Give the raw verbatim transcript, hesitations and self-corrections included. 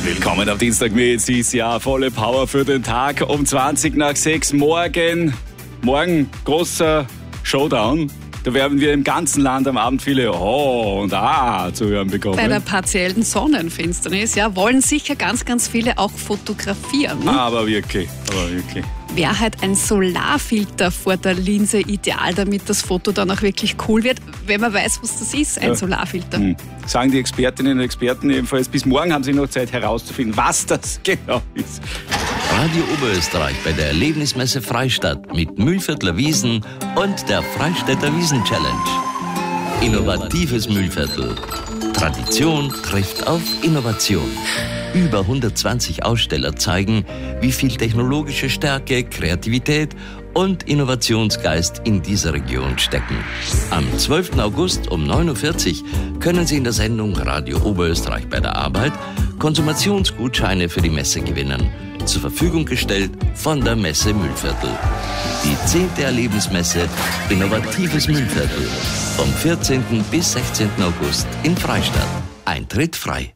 Willkommen am Dienstag mit C C A, volle Power für den Tag um zwanzig nach sechs. Morgen, morgen großer Showdown. Da werden wir im ganzen Land am Abend viele Oh und Ah zu hören bekommen. Bei der partiellen Sonnenfinsternis, ja, wollen sicher ganz, ganz viele auch fotografieren. Aber wirklich, aber wirklich. Wäre halt ein Solarfilter vor der Linse ideal, damit das Foto dann auch wirklich cool wird, wenn man weiß, was das ist, ein ja. Solarfilter. Hm. Sagen die Expertinnen und Experten ebenfalls, bis morgen haben sie noch Zeit herauszufinden, was das genau ist. Radio Oberösterreich bei der Erlebnismesse Freistadt mit Mühlviertler Wiesn und der Freistädter Wiesn-Challenge. Innovatives Mühlviertel. Tradition trifft auf Innovation. Über hundertzwanzig Aussteller zeigen, wie viel technologische Stärke, Kreativität und Innovationsgeist in dieser Region stecken. Am zwölften August um neun Uhr vierzig können Sie in der Sendung Radio Oberösterreich bei der Arbeit Konsumationsgutscheine für die Messe gewinnen. Zur Verfügung gestellt von der Messe Mühlviertel. Die zehnte Erlebnismesse Innovatives Mühlviertel. Vom vierzehnten bis sechzehnten August in Freistadt. Eintritt frei.